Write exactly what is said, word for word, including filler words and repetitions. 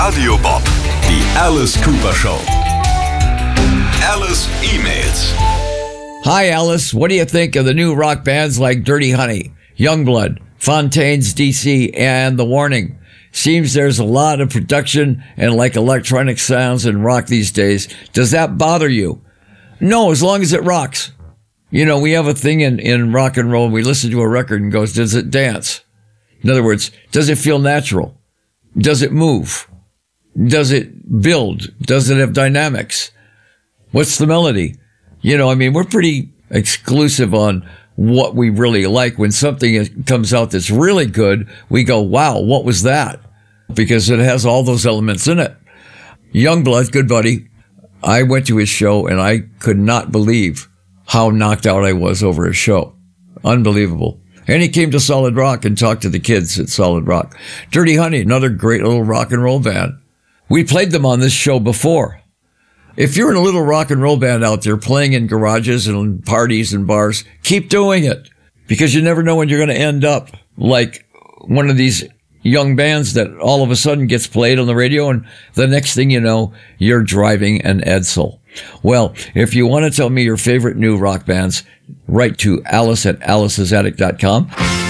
Radio Bob, die Alice Cooper Show. Alice emails. Hi, Alice. What do you think of the new rock bands like Dirty Honey, Youngblood, Fontaines D C, and The Warning? Seems there's a lot of production and like electronic sounds in rock these days. Does that bother you? No, as long as it rocks. You know, we have a thing in, in rock and roll. We listen to a record and goes, does it dance? In other words, does it feel natural? Does it move? Does it build? Does it have dynamics? What's the melody? You know, I mean, we're pretty exclusive on what we really like. When something comes out that's really good, we go, wow, what was that? Because it has all those elements in it. Youngblood, good buddy. I went to his show and I could not believe how knocked out I was over his show. Unbelievable. And he came to Solid Rock and talked to the kids at Solid Rock. Dirty Honey, another great little rock and roll band. We played them on this show before. If you're in a little rock and roll band out there playing in garages and parties and bars, keep doing it, because you never know when you're going to end up like one of these young bands that all of a sudden gets played on the radio, and the next thing you know, you're driving an Edsel. Well, if you want to tell me your favorite new rock bands, write to Alice at alicesattic dot com.